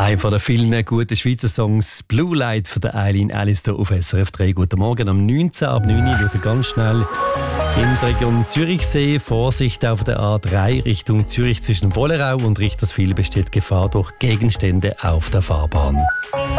Einer von den vielen guten Schweizer Songs, Blue Light von der Eileen Allister auf SRF 3. Guten Morgen, am 19. ab 9 Uhr schauen ganz schnell in der Region Zürichsee. Vorsicht auf der A3 Richtung Zürich zwischen Wollerau und Richterswil besteht Gefahr durch Gegenstände auf der Fahrbahn.